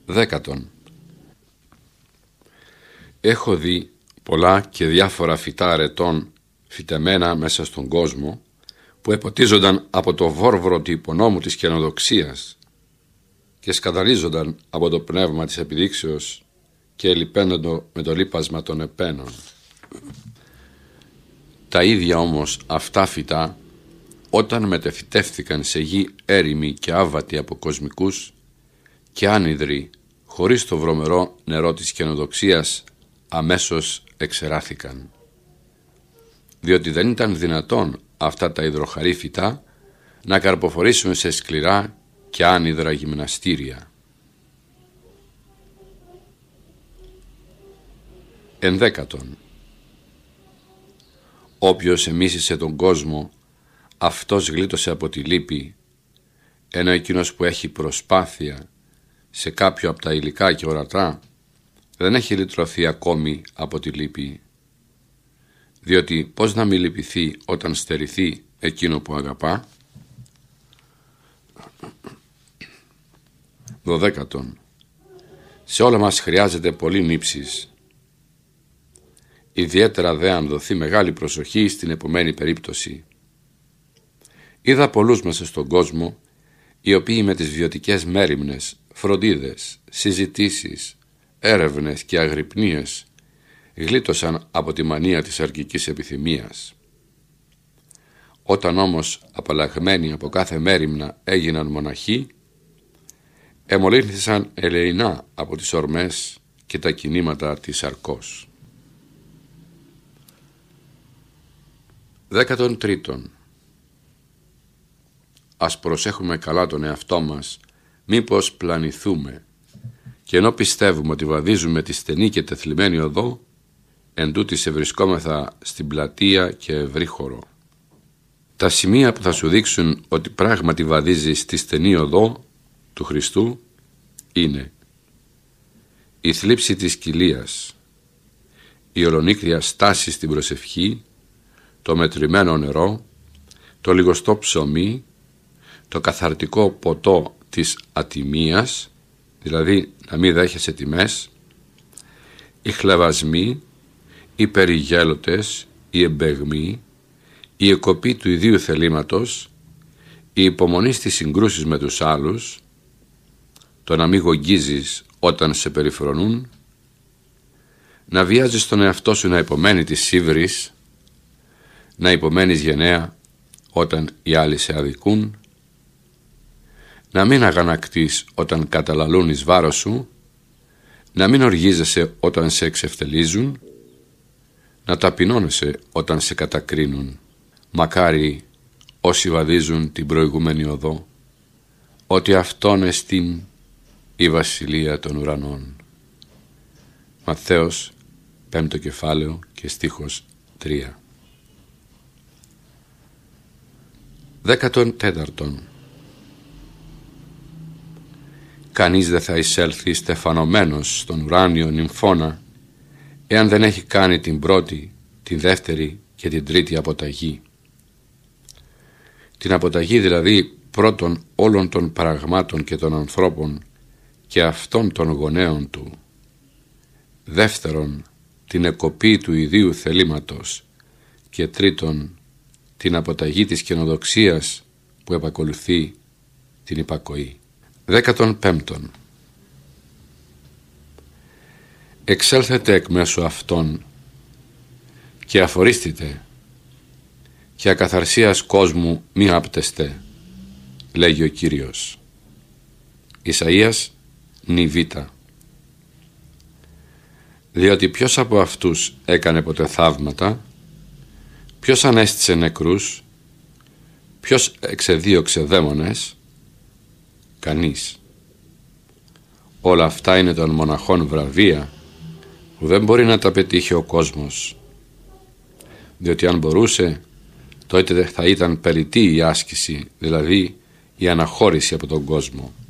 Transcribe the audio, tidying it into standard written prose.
Δέκατον. Έχω δει πολλά και διάφορα φυτά αρετών φυτεμένα μέσα στον κόσμο, που εποτίζονταν από το βόρβορο του υπονόμου της καινοδοξίας και σκανδαλίζονταν από το πνεύμα της επιδείξεως και ελιπαίνοντο με το λίπασμα των επένων. Τα ίδια όμως αυτά φυτά, όταν μετεφυτεύθηκαν σε γη έρημη και άβατη από κοσμικούς και άνυδροι, χωρίς το βρωμερό νερό της καινοδοξίας, αμέσως εξεράθηκαν, διότι δεν ήταν δυνατόν αυτά τα υδροχαρή φυτά να καρποφορήσουν σε σκληρά και άνυδρα γυμναστήρια. Ενδέκατον. Όποιος εμίσησε τον κόσμο, αυτός γλίτωσε από τη λύπη, ενώ εκείνος που έχει προσπάθεια σε κάποιο από τα υλικά και ορατά δεν έχει λυτρωθεί ακόμη από τη λύπη, διότι πώς να μη λυπηθεί όταν στερηθεί εκείνο που αγαπά. Δωδέκατον. Σε όλα μας χρειάζεται πολύ νύψης, ιδιαίτερα δε αν δοθεί μεγάλη προσοχή στην επομένη περίπτωση. Είδα πολλούς μέσα στον κόσμο, οι οποίοι με τις βιωτικές μέριμνες, φροντίδες, συζητήσεις, έρευνες και αγρυπνίες γλίτωσαν από τη μανία της αρκικής επιθυμίας. Όταν όμως απαλλαγμένοι από κάθε μέριμνα έγιναν μοναχοί, εμολύνθησαν ελεεινά από τις ορμές και τα κινήματα της σαρκός. 13. Ας προσέχουμε καλά τον εαυτό μας, μήπως πλανηθούμε, και ενώ πιστεύουμε ότι βαδίζουμε τη στενή και τεθλιμμένη οδό, εν τούτοις ευρισκόμεθα στην πλατεία και ευρύ χώρο. Τα σημεία που θα σου δείξουν ότι πράγματι βαδίζεις στη στενή οδό του Χριστού είναι η θλίψη της κοιλίας, η ολονύκτια στάση στην προσευχή, το μετρημένο νερό, το λιγοστό ψωμί, το καθαρτικό ποτό της ατιμίας, δηλαδή να μην δέχεσαι τιμές, οι χλευασμοί, οι περιγέλωτες, οι εμπεγμοί, η εκοπή του ιδίου θελήματος, η υπομονή στις συγκρούσεις με τους άλλους, το να μην γογγίζεις όταν σε περιφρονούν, να βιάζεις τον εαυτό σου να υπομένει τις σύβρεις, να υπομένεις γενναία όταν οι άλλοι σε αδικούν, να μην αγανακτείς όταν καταλαλούν εις βάρος σου, να μην οργίζεσαι όταν σε εξευτελίζουν, να ταπεινώνεσαι όταν σε κατακρίνουν. Μακάρι όσοι βαδίζουν την προηγούμενη οδό, ότι αυτόν εστίν η βασιλεία των ουρανών. Ματθαίος 5ο κεφάλαιο και στίχος 3. 14. Κανείς δεν θα εισέλθει στεφανωμένος στον ουράνιο νυμφώνα, εάν δεν έχει κάνει την πρώτη, την δεύτερη και την τρίτη αποταγή. Την αποταγή δηλαδή πρώτον όλων των πραγμάτων και των ανθρώπων και αυτών των γονέων του. Δεύτερον, την εκοπή του ιδίου θελήματος και τρίτον, την αποταγή της καινοδοξίας που επακολουθεί την υπακοή. 15. Εξέλθετε εκ μέσω αυτών και αφορίστητε και ακαθαρσίας κόσμου μη άπτεστε, λέγει ο Κύριος. Ισαΐας νιβήτα. Διότι ποιος από αυτούς έκανε ποτέ θαύματα, ποιος ανέστησε νεκρούς, ποιος εξεδίωξε δαίμονες, κανείς. Όλα αυτά είναι των μοναχών βραβεία που δεν μπορεί να τα πετύχει ο κόσμος, διότι αν μπορούσε τότε θα ήταν περιττή η άσκηση, δηλαδή η αναχώρηση από τον κόσμο.